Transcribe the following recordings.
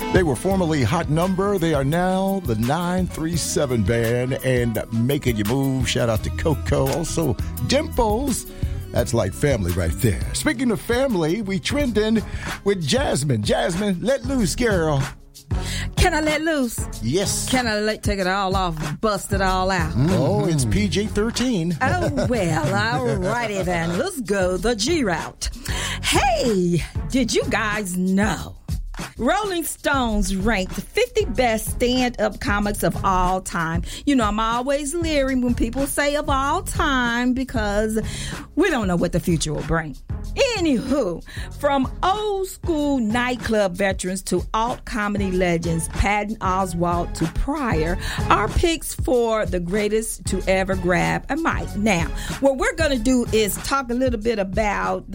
They were formerly Hot Number. They are now the 937 Band and Making You Move. Shout out to Coco. Also, Dimples. That's like family right there. Speaking of family, we trending with Jasmine. Jasmine, let loose, girl. Can I let loose? Yes. Can I take it all off, bust it all out? Oh, it's PG-13. Oh, well, all righty then. Let's go the G route. Hey, did you guys know Rolling Stones ranked 50 best stand-up comics of all time? You know, I'm always leery when people say of all time because we don't know what the future will bring. Anywho, from old school nightclub veterans to alt comedy legends, Patton Oswalt to Pryor, our picks for the greatest to ever grab a mic. Now, what we're going to do is talk a little bit about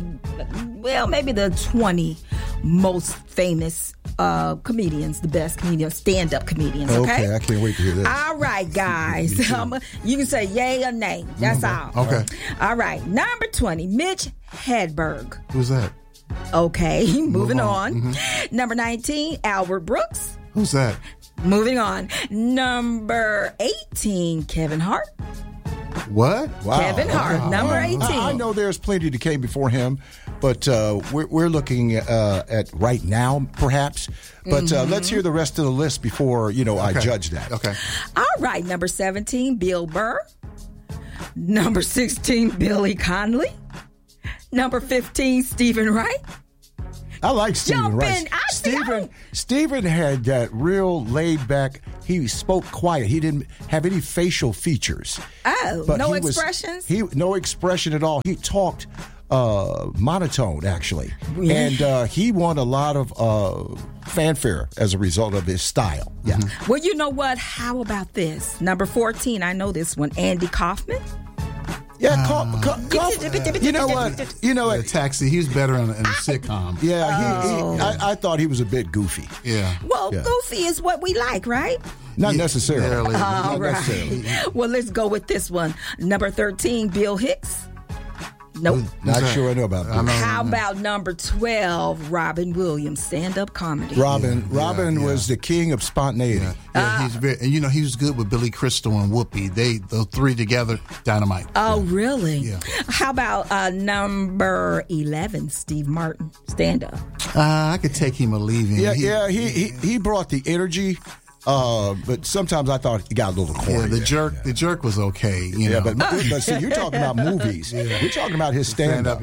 maybe the 20 most famous comedians, the best comedians, stand-up comedians, okay? I can't wait to hear this. All right, guys. You can say yay or nay. That's all. Okay. All right. Number 20, Mitch Hedberg. Who's that? Okay, moving on. Number 19, Albert Brooks. Who's that? Moving on. Number 18, Kevin Hart. What? Wow. Kevin Hart, number 18. I know there's plenty that came before him, but we're looking at right now, perhaps. But let's hear the rest of the list before, I judge that. Okay. All right, number 17, Bill Burr. Number 16, Billy Connolly. Number 15, Stephen Wright. I like Stephen Wright. Stephen Stephen had that real laid back. He spoke quiet. He didn't have any facial features. Oh, but no expressions? No expression at all. He talked monotone, actually. Yeah. And he won a lot of fanfare as a result of his style. Yeah. Well, you know what? How about this? Number 14, I know this one, Andy Kaufman. Yeah, you know what? The Taxi. He was better in a sitcom. Yeah, I thought he was a bit goofy. Yeah. Well, goofy is what we like, right? Not necessarily. All Not necessarily. right. Well, let's go with this one. Number 13, Bill Hicks. Nope. Not sure I know about that. How about number 12, Robin Williams, stand-up comedy? Robin was the king of spontaneity. He's very, and he was good with Billy Crystal and Whoopi. The three together, dynamite. Oh, really? Yeah. How about number 11, Steve Martin, stand-up? I could take him or leave him. He brought the energy. But sometimes I thought he got a little corny. Yeah, the jerk was okay. But see, you're talking about movies. Yeah. We're talking about his stand-up.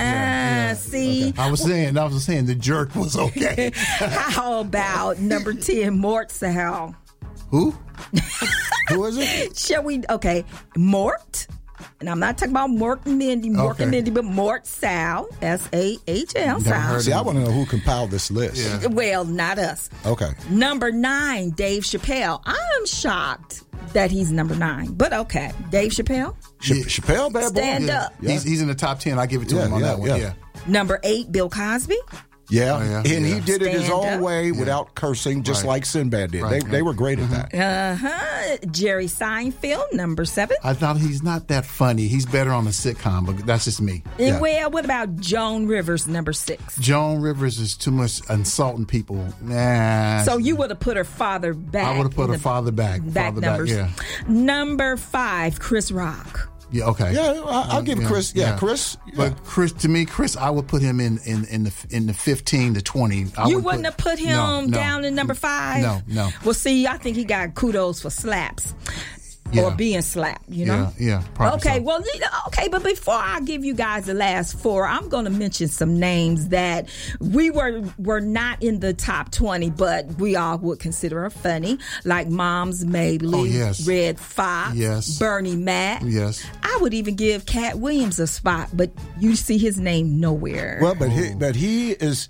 See, okay. I was saying the jerk was okay. How about number 10, Mort Sahl? Who? Who is it? Shall we? Okay, Mort. And I'm not talking about Mort and Mindy, but Mort Sahl, S-A-H-L. See, I want to know who compiled this list. Yeah. Well, not us. Okay. Number 9, Dave Chappelle. I'm shocked that he's number 9, but okay. Dave Chappelle. Chappelle, bad boy. Stand up. Yeah. He's in the top 10. I give it to him on that one. Yeah. Number 8, Bill Cosby. Yeah, and he did it his own way without cursing, just like Sinbad did. They were great at that. Jerry Seinfeld, number 7. I thought he's not that funny. He's better on a sitcom, but that's just me. Well, what about Joan Rivers, number 6? Joan Rivers is too much insulting people. Nah. So you would have put her father back. I would have put her father back. Numbers. Number 5, Chris Rock. Yeah, okay. Yeah, I'll give Chris. Yeah, Chris. But Chris, I would put him in the 15 to 20. You wouldn't have put him down in number 5? No. Well, see, I think he got kudos for slaps. Or being slapped, Yeah, probably okay, so. well, but before I give you guys the last 4, I'm going to mention some names that we were not in the top 20, but we all would consider funny, like Moms Mabley, Red Fox, Bernie Mac. Yes. I would even give Cat Williams a spot, but you see his name nowhere. Well, but he is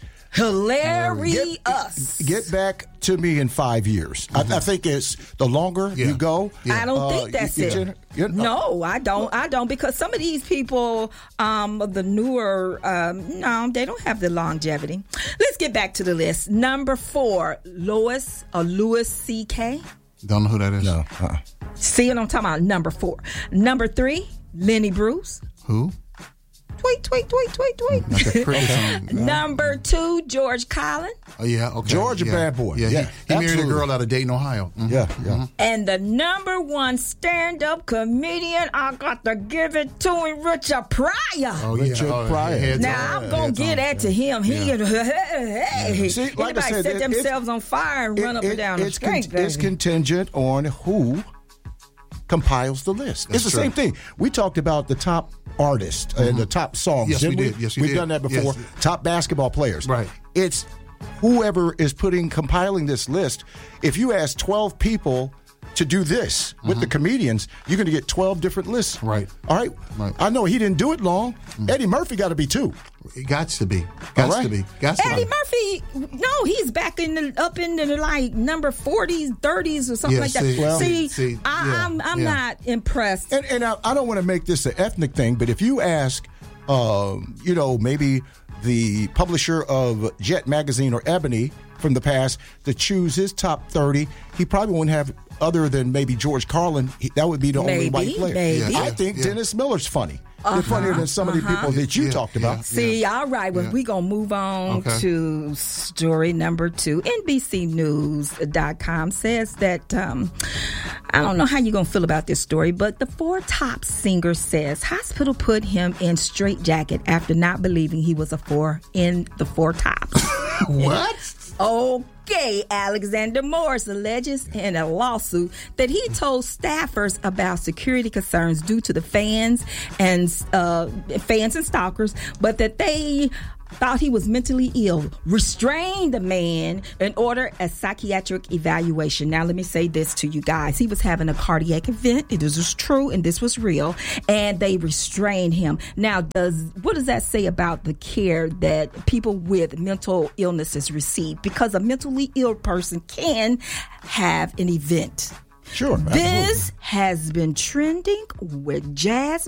hilarious. Get back to me in 5 years. I think it's the longer you go. I don't think that's it. No, I don't, because some of these people, the newer, they don't have the longevity. Let's get back to the list. Number 4, Louis C.K. Don't know who that is. No. See what I'm talking about? Number 4. Number 3, Lenny Bruce. Who? That's a pretty song. Number 2, George Carlin. Oh, yeah, okay. George, a bad boy. Yeah, Yeah, he married a absolutely. girl out of Dayton, Ohio. Mhm. Yeah. And the number 1 stand-up comedian, I got to give it to him, Richard Pryor. Oh, Richard Pryor. heads Now, on. I'm going to give that to him. He, hey, See, like I anybody said, set themselves on fire and run up and down the street, it's baby. contingent on who compiles the list. That's it's the true. same thing. We talked about the top artists and the top songs. Yes, didn't we did. Yes, we We've did. done that before. Yes. Top basketball players. Right. It's whoever is compiling this list. If you ask 12 people to do this with the comedians, you're going to get 12 different lists. Right. All right. Right. I know he didn't do it long. Eddie Murphy got to be 2. It gots to be. All Gots right. to be. Gots to Eddie be. Murphy, no, he's back up in the like number 40s, 30s, or something Yeah, like that. see, well, see, I'm yeah. not impressed. And I don't want to make this an ethnic thing, but if you ask, maybe the publisher of Jet Magazine or Ebony from the past to choose his top 30, he probably wouldn't have other than maybe George Carlin. That would be the only white player. Maybe. I think Yeah. Dennis Miller's funny. They're funnier than some of the people that you Yeah, talked about. yeah. See, all right, well, we're going to move on Okay. to story number 2. NBCnews.com says that, I don't know how you're going to feel about this story, but the Four Tops singer says hospital put him in straitjacket after not believing he was in the Four Tops. What? Okay, Alexander Morris alleges in a lawsuit that he told staffers about security concerns due to the fans and stalkers, but that they thought he was mentally ill, restrained the man, and ordered a psychiatric evaluation. Now, let me say this to you guys. He was having a cardiac event. This was true, and this was real, and they restrained him. Now, what does that say about the care that people with mental illnesses receive? Because a mentally ill person can have an event. Sure. This has been trending with Jazz